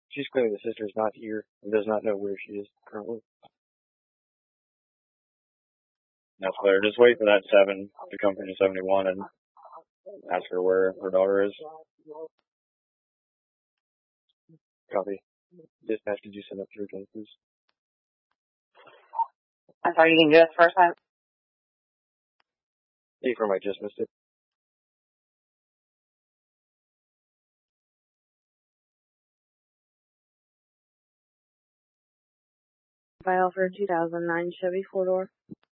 She's claiming the sister is not here and does not know where she is currently. That's clear. Just wait for that 7 to come from the 71 and ask her where her daughter is. Copy. Dispatch, could you send up through again, please? I'm sorry, you didn't do it the first time? Affirm, I just missed it. File for 2009 Chevy 4-door.